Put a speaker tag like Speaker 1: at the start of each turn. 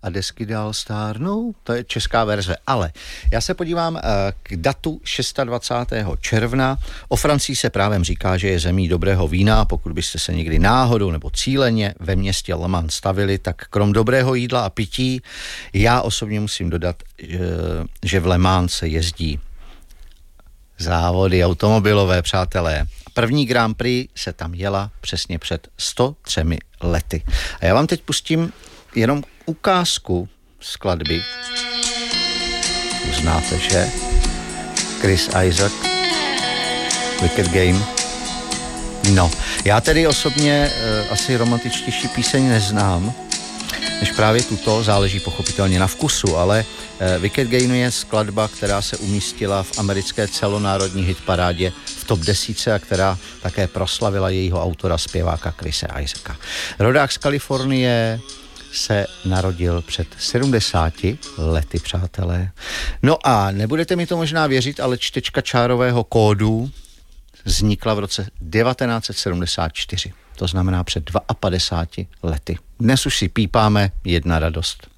Speaker 1: a desky dál stárnou, to je česká verze. Ale já se podívám k datu 26. června. O Francii se právem říká, že je zemí dobrého vína. Pokud byste se někdy náhodou nebo cíleně ve městě Le Mans stavili, tak krom dobrého jídla a pití, já osobně musím dodat, že v Le Mans se jezdí závody automobilové, přátelé. První Grand Prix se tam jela přesně před 103 lety. A já vám teď pustím jenom ukázku skladby. Uznáte, že? Chris Isaak, Wicked Game. No, já tedy osobně asi romantičtější píseň neznám, než právě tuto, záleží pochopitelně na vkusu, ale Wicked Game je skladba, která se umístila v americké celonárodní hitparádě v top 10 a která také proslavila jejího autora, zpěváka Chrise Isaaka. Rodák z Kalifornie se narodil před 70 lety, přátelé. No a nebudete mi to možná věřit, ale čtečka čárového kódu vznikla v roce 1974. To znamená před 52 lety. Dnes už si pípáme, jedna radost.